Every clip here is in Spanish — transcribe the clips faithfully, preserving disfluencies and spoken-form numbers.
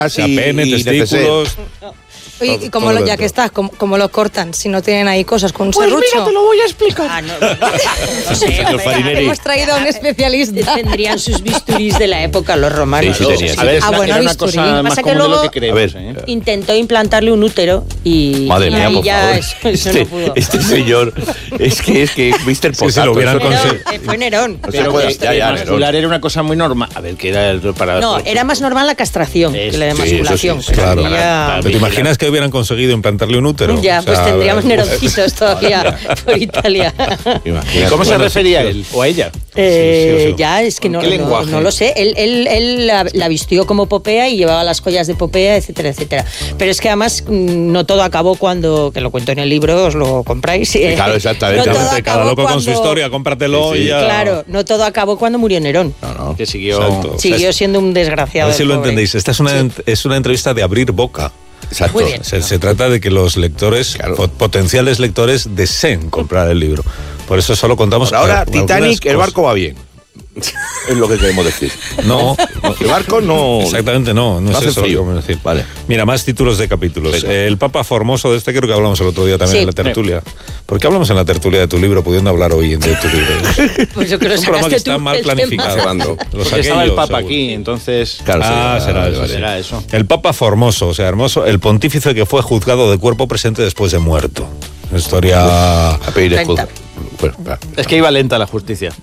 y, pene, y testículos. Oye, y como lo, ya que estás, como, como lo cortan, si no tienen ahí cosas con un pues serrucho. Mira, te lo voy a explicar. Ah, no, no, no sé, Hemos traído a un especialista. Tendrían sus bisturís de la época los romanos. Sí, sí tenían. A ver, Ah, era bueno, una bisturí. cosa más Pasa que común de luego- lo que creemos. A ver. ¿eh? Intentó implantarle un útero y, Madre y mía, ahí por ya favor. eso, eso este, no pudo. este señor, es que es que mister Sí, Potato. se lo hubieran eso- Nerón, conseguido. eh, fue Nerón. No se Pero puede, que ya, ya, mascular era una cosa muy normal. A ver, que era el- para... No, era más normal la castración que la de Sí, eso sí, masculación. sí, pero claro. aquí ya- ¿Pero te imaginas que hubieran conseguido implantarle un útero? Ya, O pues sea, tendríamos eh, neroncitos todavía por Italia. Imagínate. ¿Cómo se Bueno, refería a él o a ella? Eh, Sí, sí, sí. Ya, es que ¿Con no, qué no, lenguaje? no lo sé. Él, él, él la, la vistió como Popea y llevaba las joyas de Popea, etcétera, etcétera. Pero es que además mm, no todo acabó cuando, que lo cuento en el libro, os lo compráis. eh, Claro, exactamente. no todo Cada acabó loco con su cuando- historia, cómpratelo Sí, sí. y ya. Claro, no todo acabó cuando murió Nerón. No, no. Que siguió... Exacto. Siguió siendo un A desgraciado. ver si el lo pobre. entendéis. Esta es una, Sí. es una entrevista de abrir boca. Exacto. Muy bien. Se, se trata de que los lectores, Claro. po- potenciales lectores, deseen comprar el libro. Por eso solo contamos. Por ahora, a- algunas Titanic, el cosas. barco va bien. Es lo que queremos decir. No, El barco no... exactamente no. No, No es hace eso lo que frío. queremos decir. Vale. Mira, más títulos de capítulos. Venga. Eh, el Papa Formoso, de este creo que hablamos el otro día también Sí. en la tertulia. ¿Por qué hablamos en la tertulia de tu libro, pudiendo hablar hoy de tu libro? Pues yo creo que Es un programa que sacaste está tú mal el tema. planificado. Llevando. Lo Porque saqué estaba el yo, Papa seguro. aquí, entonces... Claro, Ah, sí, será vale, eso, vale. Será eso. El Papa Formoso, o sea, hermoso, el pontífice que fue juzgado de cuerpo presente después de muerto. Una historia... A pedir Treinta. excusa. Bueno, va. Es que iba lenta la justicia.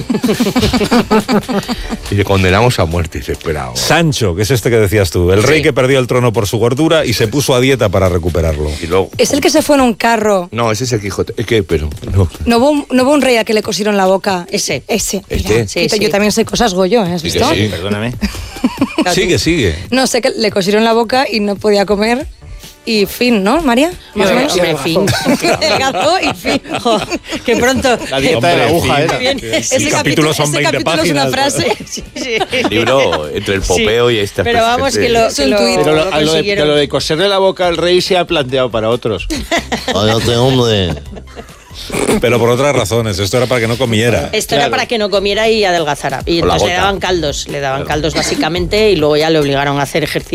Y le condenamos a muerte y se espera. Sancho, que es este que decías tú, el rey que perdió el trono por su gordura y se puso a dieta para recuperarlo. Y luego... Es el que se fue en un carro. No, ese es el Quijote. Es que, pero... No. ¿No hubo, un, ¿No hubo un rey al que le cosieron la boca? Ese. Ese. Este. Mira, Sí, yo sí. también sé cosas Goyo, ¿eh? ¿Has Sí que visto? sí. Perdóname. Sigue, sigue. No, sé que le cosieron la boca y no podía comer. Y fin, ¿no, María? Más o menos. Hombre, fin. Gato y fin. Jo, que pronto. La dieta de la aguja fin. era. Bien. El capítulo son ese veinte capítulo es una páginas. frase. Sí, sí. El libro entre el popeo Sí. y esta... Pero vamos, que lo, Es que un lo, tuit. Pero lo, lo a lo de, consiguieron. de lo de coserle la boca al rey se ha planteado para otros. Cállate, hombre. Pero por otras razones, esto era para que no comiera. Esto Claro. era para que no comiera y adelgazara. Y Con la entonces le gota. daban caldos, le daban caldos básicamente y luego ya le obligaron a hacer ejercicio.